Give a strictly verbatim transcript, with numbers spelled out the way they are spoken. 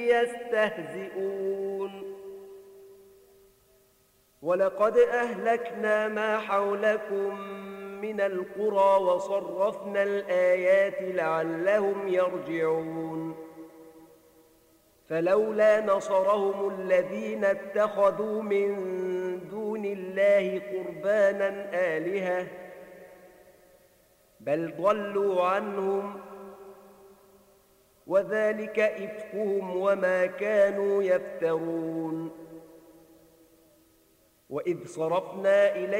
يستهزئون ولقد أهلكنا ما حولكم من القرى وصرفنا الآيات لعلهم يرجعون فلولا نصرهم الذين اتخذوا من دون الله قربانا آلهة بل ضلوا عنهم وذلك إفكهم وما كانوا يفترون وإذ صرفنا إليك